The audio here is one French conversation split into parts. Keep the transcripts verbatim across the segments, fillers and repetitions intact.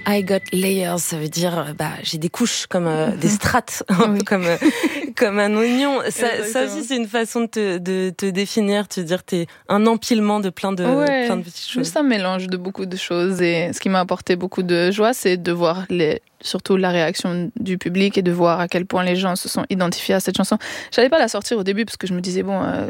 I got layers, ça veut dire bah j'ai des couches comme euh, des strates, oui. comme euh, comme un oignon. Ça, ça aussi c'est une façon de te, de te définir, te dire t'es un empilement de plein de ouais, plein de petites choses. C'est un mélange de beaucoup de choses et ce qui m'a apporté beaucoup de joie, c'est de voir les surtout la réaction du public et de voir à quel point les gens se sont identifiés à cette chanson. J'allais pas la sortir au début parce que je me disais bon euh,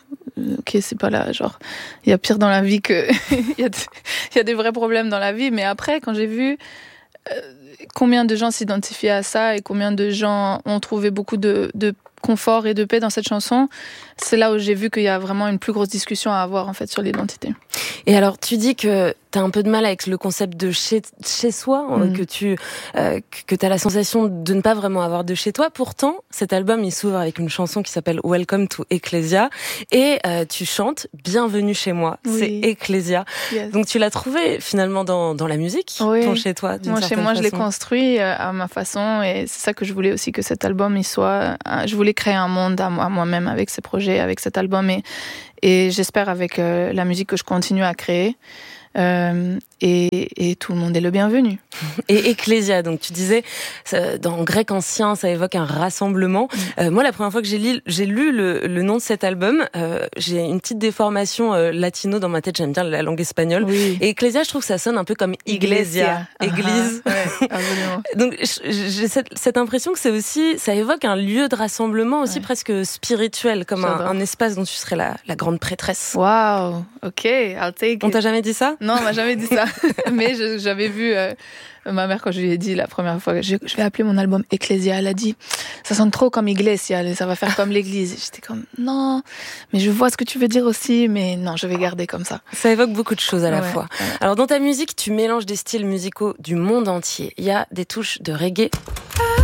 ok, c'est pas là, genre il y a pire dans la vie que il y a il y a des vrais problèmes dans la vie, mais après quand j'ai vu euh, combien de gens s'identifiaient à ça et combien de gens ont trouvé beaucoup de de confort et de paix dans cette chanson, c'est là où j'ai vu qu'il y a vraiment une plus grosse discussion à avoir en fait sur l'identité. Et alors tu dis que t'as un peu de mal avec le concept de chez, chez soi, mmh. que tu euh, que t'as la sensation de ne pas vraiment avoir de chez toi. Pourtant, cet album il s'ouvre avec une chanson qui s'appelle Welcome to Ecclesia et euh, tu chantes Bienvenue chez moi. Oui. C'est Ecclesia. Yes. Donc tu l'as trouvé finalement dans dans la musique, oui. ton chez toi. D'une moi chez moi, façon. Je l'ai construit à ma façon et c'est ça que je voulais aussi que cet album il soit. Je voulais créer un monde à moi-même avec ces projets, avec cet album et et j'espère avec euh, la musique que je continue à créer. Euh, et, et tout le monde est le bienvenu. Et Ecclesia, donc tu disais, ça, dans grec ancien, ça évoque un rassemblement. Mm. Euh, moi, la première fois que j'ai lu, j'ai lu le, le nom de cet album, euh, j'ai une petite déformation euh, latino dans ma tête. J'aime bien la langue espagnole. Oui. Et Ecclesia, je trouve que ça sonne un peu comme Iglesia, Iglesia. Église. Uh-huh. Ouais, absolument. Donc j'ai cette, cette impression que c'est aussi, ça évoque un lieu de rassemblement aussi ouais. presque spirituel, comme un, un espace dont tu serais la, la grande prêtresse. Wow, ok, I'll take it. On t'a jamais dit ça? Non, on m'a jamais dit ça. Mais je, j'avais vu euh, ma mère quand je lui ai dit la première fois, je, je vais appeler mon album Ecclesia. Elle a dit, ça sonne trop comme Iglesia, ça va faire comme l'église. J'étais comme, non, mais je vois ce que tu veux dire aussi, mais non, je vais garder comme ça. Ça évoque beaucoup de choses à la ouais, fois. Ouais. Alors dans ta musique, tu mélanges des styles musicaux du monde entier. Il y a des touches de reggae,